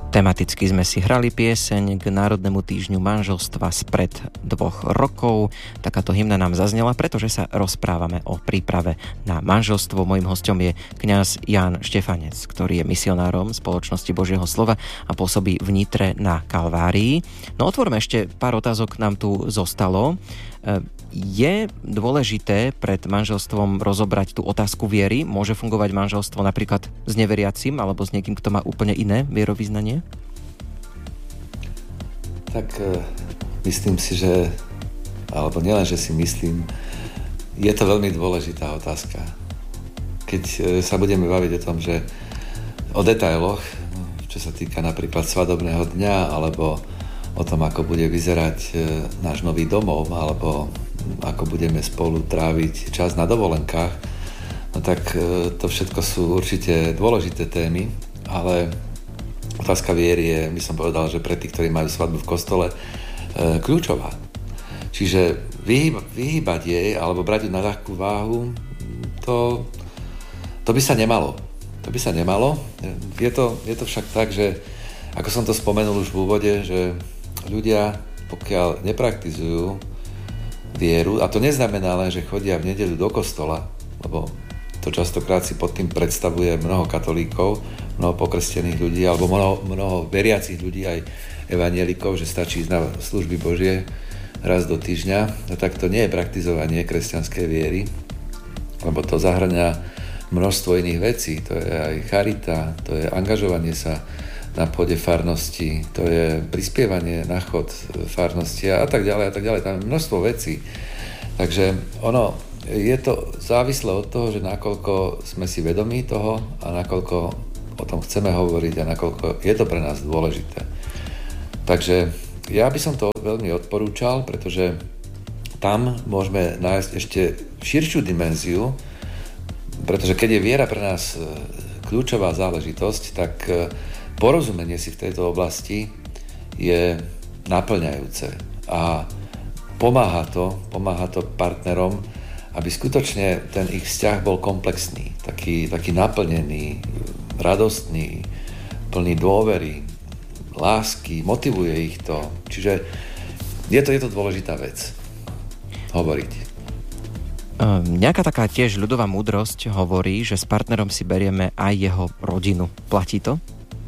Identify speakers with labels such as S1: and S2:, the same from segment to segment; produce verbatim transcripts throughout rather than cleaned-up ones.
S1: Tematicky sme si hrali pieseň k Národnému týždňu manželstva spred dvoch rokov. Takáto hymna nám zaznela, pretože sa rozprávame o príprave na manželstvo. Mojím hosťom je kňaz Ján Štefanec, ktorý je misionárom Spoločnosti Božieho slova a pôsobí v Nitre na Kalvárii. No otvorme ešte pár otázok, nám tu zostalo. Je dôležité pred manželstvom rozobrať tú otázku viery? Môže fungovať manželstvo napríklad s neveriacim alebo s niekým, kto má úplne iné vierovyznanie?
S2: Tak myslím si, že alebo nielen, že si myslím, je to veľmi dôležitá otázka. Keď sa budeme baviť o tom, že o detailoch, čo sa týka napríklad svadobného dňa alebo o tom, ako bude vyzerať náš nový domov alebo ako budeme spolu tráviť čas na dovolenkách, no tak to všetko sú určite dôležité témy, ale otázka viery je, by som povedal, že pre tých, ktorí majú svadbu v kostole, kľúčová. Čiže vyhýba, vyhýbať jej alebo brať ju na ľahkú váhu, to, to by sa nemalo. To by sa nemalo. Je to, je to však tak, že ako som to spomenul už v úvode, že ľudia, pokiaľ nepraktizujú vieru, a to neznamená len, že chodia v nedeľu do kostola, lebo to častokrát si pod tým predstavuje mnoho katolíkov, mnoho pokrstených ľudí, alebo mnoho, mnoho veriacich ľudí, aj evanjelikov, že stačí ísť na služby Božie raz do týždňa. No tak to nie je praktizovanie kresťanskej viery, lebo to zahŕňa množstvo iných vecí. To je aj charita, to je angažovanie sa na pôde farnosti, to je prispievanie na chod farnosti a tak ďalej a tak ďalej. Tam je množstvo vecí. Takže ono, je to závislé od toho, že nakoľko sme si vedomí toho a nakoľko o tom chceme hovoriť a nakoľko je to pre nás dôležité. Takže ja by som to veľmi odporúčal, pretože tam môžeme nájsť ešte širšiu dimenziu, pretože keď je viera pre nás kľúčová záležitosť, tak porozumenie si v tejto oblasti je naplňajúce a pomáha to, pomáha to partnerom, aby skutočne ten ich vzťah bol komplexný, taký, taký naplnený, radostný, plný dôvery, lásky, motivuje ich to. Čiže je to, je to dôležitá vec hovoriť.
S1: Nejaká taká tiež ľudová múdrosť hovorí, že s partnerom si berieme aj jeho rodinu. Platí to?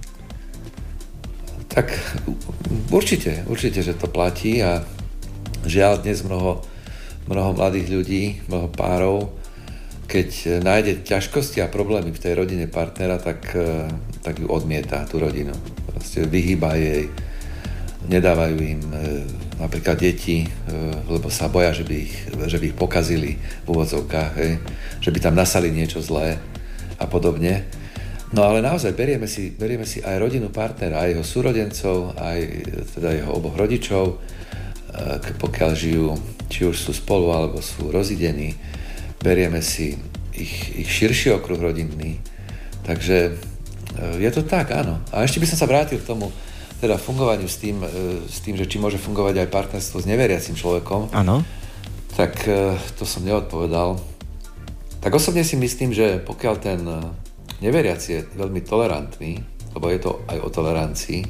S2: Tak určite, určite, že to platí a žiaľ dnes mnoho, mnoho mladých ľudí, mnoho párov, keď nájde ťažkosti a problémy v tej rodine partnera, tak, tak ju odmieta, tú rodinu. Proste vyhýba jej, nedávajú im napríklad deti, lebo sa boja, že by ich, že by ich pokazili v úvodzovkách, hej, že by tam nasali niečo zlé a podobne. No ale naozaj berieme si, berieme si aj rodinu partnera, aj jeho súrodencov, aj teda jeho oboch rodičov, pokiaľ žijú, či už sú spolu, alebo sú rozidení. Berieme si ich, ich širší okruh rodinný. Takže je to tak, áno. A ešte by som sa vrátil k tomu teda fungovaniu s tým, s tým, že či môže fungovať aj partnerstvo s neveriacim človekom.
S1: Áno.
S2: Tak to som neodpovedal. Tak osobne si myslím, že pokiaľ ten neveriaci je veľmi tolerantný, lebo je to aj o tolerancii,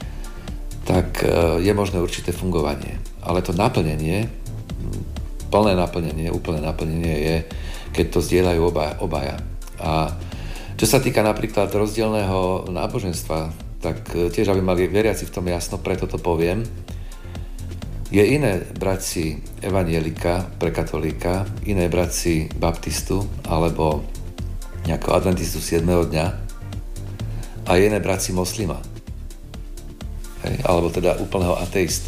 S2: tak je možné určité fungovanie. Ale to naplnenie, plné naplnenie, úplné naplnenie je, keď to zdieľajú oba, obaja. A čo sa týka napríklad rozdielného náboženstva, tak tiež, aby mali veriaci v tom jasno, preto to poviem, je iné brať si evanjelika pre katolíka, iné brať si baptistu alebo nejakého adventistu siedmeho dňa a je iné brať si moslima. Hej, alebo teda úplného ateistu.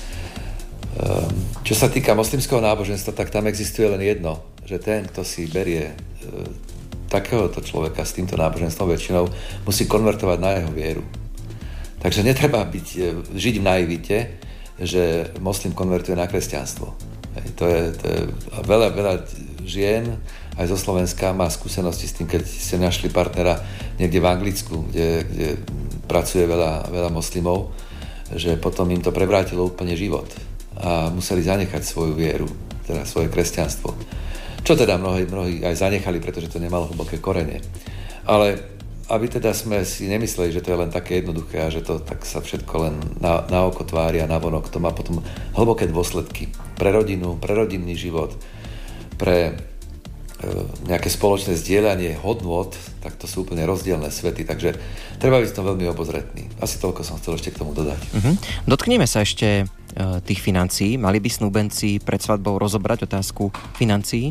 S2: Um, čo sa týka moslimského náboženstva, tak tam existuje len jedno, že ten, kto si berie uh, takéhoto človeka s týmto náboženstvom väčšinou, musí konvertovať na jeho vieru. Takže netreba byť, uh, žiť v naivite, že moslim konvertuje na kresťanstvo. Hej, to je, to je veľa, veľa žien aj zo Slovenska má skúsenosti s tým, keď ste našli partnera niekde v Anglicku, kde, kde pracuje veľa, veľa moslimov, že potom im to prevrátilo úplne život a museli zanechať svoju vieru, teda svoje kresťanstvo. Čo teda mnohí, mnohí aj zanechali, pretože to nemalo hlboké korene. Ale aby teda sme si nemysleli, že to je len také jednoduché a že to tak sa všetko len na, na oko tvári a na vonok. To má potom hlboké dôsledky pre rodinu, pre rodinný život, pre e, nejaké spoločné zdieľanie hodnôt, tak to sú úplne rozdielne svety, takže treba byť v tom veľmi obozretný. Asi toľko som chcel ešte k tomu dodať. Uh-huh.
S1: Dotkneme sa ešte e, tých financií. Mali by snúbenci pred svadbou rozobrať otázku financií?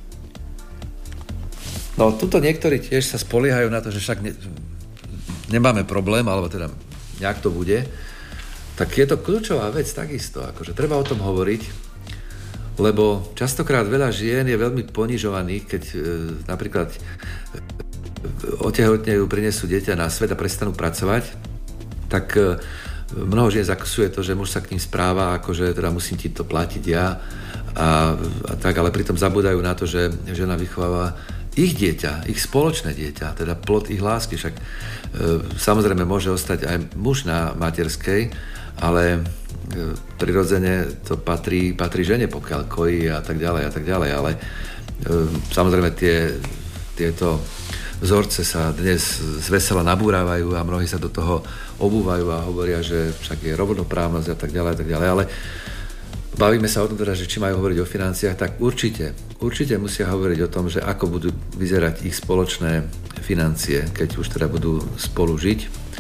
S2: No, tuto niektorí tiež sa spoliehajú na to, že však ne, nemáme problém, alebo teda nejak to bude. Tak je to kľúčová vec takisto, akože treba o tom hovoriť, lebo častokrát veľa žien je veľmi ponižovaných, keď e, napríklad e, otehotnejú, prinesú dieťa na svet a prestanú pracovať, tak e, mnoho žien zakusuje to, že muž sa k ním správa, akože teda musím ti to platiť ja a, a tak, ale pritom zabúdajú na to, že žena vychováva ich dieťa, ich spoločné dieťa, teda plod ich lásky. Však e, samozrejme môže ostať aj muž na materskej, ale e, prirodzene to patrí, patrí žene, pokiaľ kojí a tak ďalej a tak ďalej. Ale e, samozrejme tie, tieto vzorce sa dnes zvesela nabúrávajú a mnohí sa do toho obúvajú a hovoria, že však je rovnoprávnosť a tak ďalej a tak ďalej. Ale bavíme sa o tom teda, že či majú hovoriť o financiách, tak určite, určite musia hovoriť o tom, že ako budú vyzerať ich spoločné financie, keď už teda budú spolu žiť.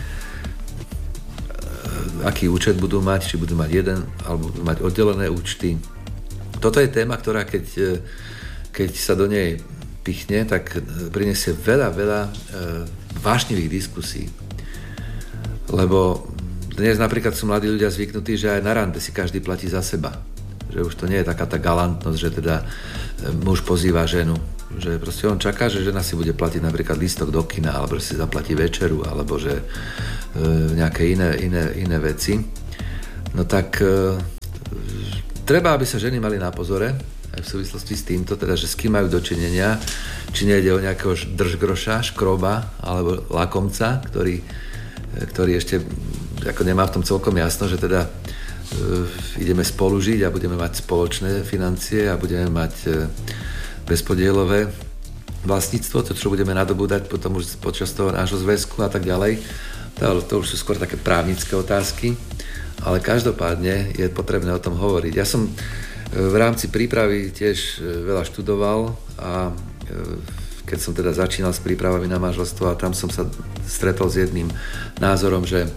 S2: Aký účet budú mať, či budú mať jeden, alebo budú mať oddelené účty. Toto je téma, ktorá keď, keď sa do nej pichne, tak prinesie veľa, veľa vášnivých diskusí. Lebo dnes napríklad sú mladí ľudia zvyknutí, že aj na rande si každý platí za seba. Že už to nie je taká tá galantnosť, že teda muž pozýva ženu. Že proste on čaká, že žena si bude platiť napríklad lístok do kina, alebo že si zaplatí večeru, alebo že e, nejaké iné, iné, iné veci. No tak e, treba, aby sa ženy mali na pozore, aj v súvislosti s týmto, teda, že s kým majú dočinenia, či nejde o nejakého držgroša, škroba, alebo lakomca, ktorý, ktorý ešte ako nemá v tom celkom jasno, že teda e, ideme spolu žiť a budeme mať spoločné financie a budeme mať e, bezpodielové vlastníctvo, to, čo budeme nadobúdať potom už počas toho nášho zväzku a tak ďalej. To, to už sú skôr také právnické otázky, ale každopádne je potrebné o tom hovoriť. Ja som e, v rámci prípravy tiež e, veľa študoval a e, keď som teda začínal s prípravami na manželstvo a tam som sa stretol s jedným názorom, že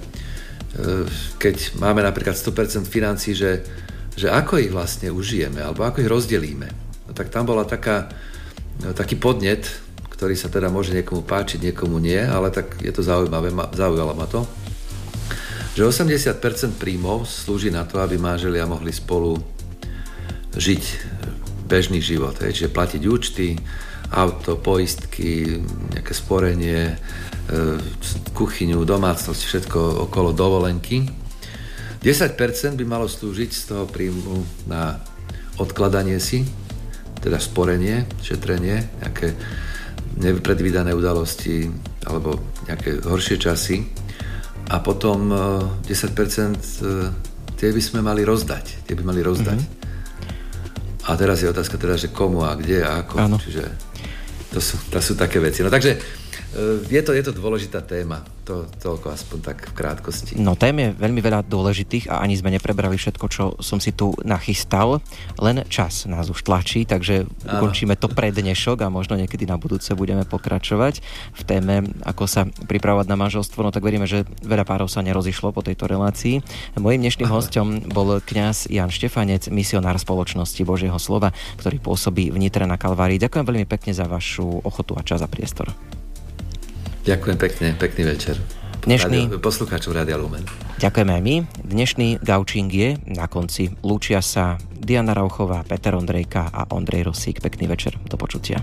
S2: keď máme napríklad sto percent financií, že, že ako ich vlastne užijeme, alebo ako ich rozdelíme. No, tak tam bola taká, taký podnet, ktorý sa teda môže niekomu páčiť, niekomu nie, ale tak je to zaujímavé, zaujalo ma to, že osemdesiat percent príjmov slúži na to, aby manželia mohli spolu žiť bežný život, hej, čiže platiť účty, auto, poistky, nejaké sporenie, kuchyňu, domácnosť, všetko okolo dovolenky. desať percent by malo slúžiť z toho príjmu na odkladanie si, teda sporenie, šetrenie, nejaké nepredvídané udalosti alebo nejaké horšie časy. A potom desať percent tie by sme mali rozdať. Tie by mali rozdať. Mm-hmm. A teraz je otázka teda, že komu a kde a ako. Áno. Čiže to sú, to sú také veci. No takže Je to, je to dôležitá téma, to, toľko aspoň tak v krátkosti.
S1: No tém je veľmi veľa dôležitých a ani sme neprebrali všetko, čo som si tu nachystal, len čas nás už tlačí, takže ukončíme to pre dnešok a možno niekedy na budúce budeme pokračovať v téme, ako sa pripravovať na manželstvo. No tak veríme, že veľa párov sa nerozišlo po tejto relácii. Mojím dnešným hosťom bol kňaz Ján Štefanec, misionár Spoločnosti Božieho slova, ktorý pôsobí v Nitre na Kalvárii. Ďakujem veľmi pekne za vašu ochotu a čas a priestor.
S2: Ďakujem pekne, pekný večer. Dnešný... Radio, poslucháčov Rádia Lumen.
S1: Ďakujeme aj my. Dnešný gaučing je na konci. Lúčia sa Diana Rauchová, Peter Ondrejka a Ondrej Rosík. Pekný večer, do počutia.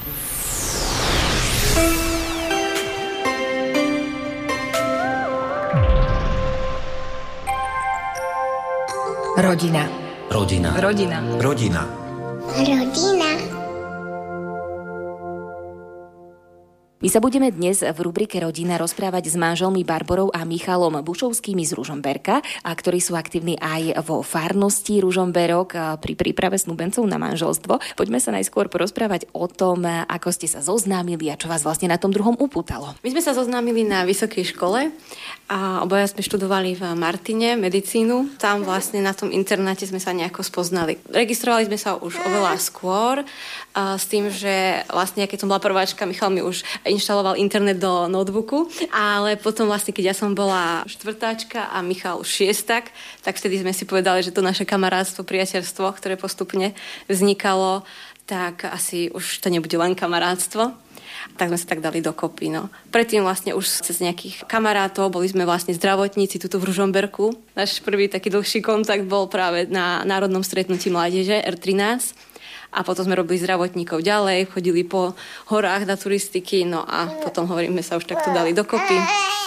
S3: Rodina.
S4: Rodina.
S3: Rodina.
S4: Rodina. Rodina.
S5: Rodina.
S3: My sa budeme dnes v rubrike Rodina rozprávať s manželmi Barborou a Michalom Bušovskými z Ružomberka, a ktorí sú aktívni aj vo farnosti Ružomberok pri príprave snúbencov na manželstvo. Poďme sa najskôr porozprávať o tom, ako ste sa zoznámili a čo vás vlastne na tom druhom upútalo.
S4: My sme sa zoznámili na vysokej škole a obaja sme študovali v Martine medicínu. Tam vlastne na tom internáte sme sa nejako spoznali. Registrovali sme sa už oveľa skôr a s tým, že vlastne, keď som bola prváčka, Michal mi už inštaloval internet do notebooku, ale potom vlastne, keď ja som bola štvrtáčka a Michal už šiestak, tak vtedy sme si povedali, že to naše kamarátstvo, priateľstvo, ktoré postupne vznikalo, tak asi už to nebude len kamarátstvo. Tak sme sa tak dali dokopy. No. Predtým vlastne už cez nejakých kamarátov boli sme vlastne zdravotníci tuto v Ružomberku. Náš prvý taký dlhší kontakt bol práve na národnom stretnutí mládeže er trinásť. A potom sme robili zdravotníkov ďalej, chodili po horách na turistiky, no a potom hovoríme sa už takto dali dokopy.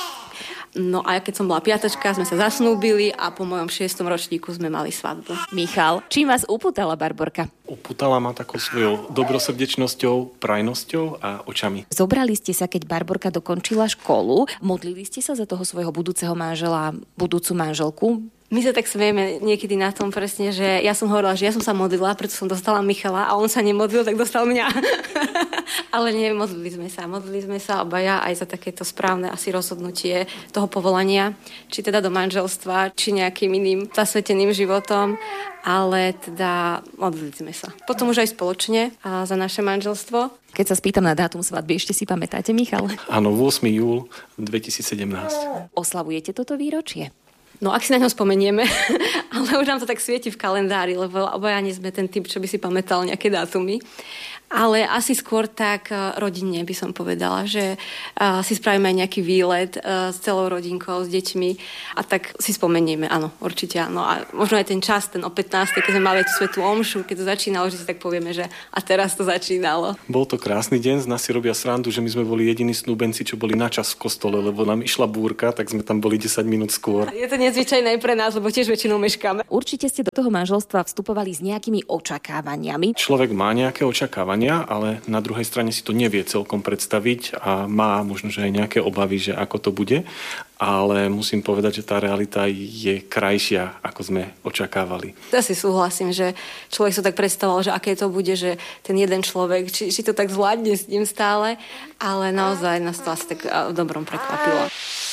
S4: No a keď som bola piatačka, sme sa zasnúbili a po mojom šiestom ročníku sme mali svadbu.
S3: Michal, čím vás upútala Barborka?
S5: Upútala ma takou svojou dobrosrdečnosťou, prajnosťou a očami.
S3: Zobrali ste sa, keď Barborka dokončila školu, modlili ste sa za toho svojho budúceho manžela, budúcu manželku?
S4: My sa tak smieme niekedy na tom presne, že ja som hovorila, že ja som sa modlila, preto som dostala Michala a on sa nemodlil, tak dostal mňa. Ale nie, modlili sme sa. Modlili sme sa obaja aj za takéto správne asi rozhodnutie toho povolania, či teda do manželstva, či nejakým iným zasveteným životom, ale teda modlili sme sa. Potom už aj spoločne a za naše manželstvo.
S3: Keď sa spýtam na dátum svadby, ešte si pamätáte, Michal?
S5: Áno, ôsmeho júla dvetisícsedemnásť.
S3: Oslavujete toto výročie?
S4: No ak si na ňo spomenieme, ale už nám to tak svieti v kalendári, lebo obaja nie sme ten typ, čo by si pamätal nejaké dátumy. Ale asi skôr tak rodinne by som povedala, že si spravíme aj nejaký výlet s celou rodinkou, s deťmi a tak si spomenieme, áno, určite áno. A možno aj ten čas, ten o pätnástej, keď sme mali tú svätú omšu, keď to začínalo, že si tak povieme, že a teraz to začínalo.
S5: Bol to krásny deň, z nás si robia srandu, že my sme boli jediní snúbenci, čo boli na čas v kostole, lebo nám išla búrka, tak sme tam boli desať minút skôr.
S4: Je to nezvyčajné pre nás, lebo tiež väčšinou meškáme.
S3: Určite ste do toho manželstva vstupovali s nejakými očakávaniami.
S5: Človek má nejaké očakávania, ale na druhej strane si to nevie celkom predstaviť a má možno, že aj nejaké obavy, že ako to bude. Ale musím povedať, že tá realita je krajšia, ako sme očakávali.
S4: Ja si súhlasím, že človek sa tak predstavoval, že aké to bude, že ten jeden človek, či, či to tak zvládne s ním stále, ale naozaj nás to asi tak v dobrom prekvapilo.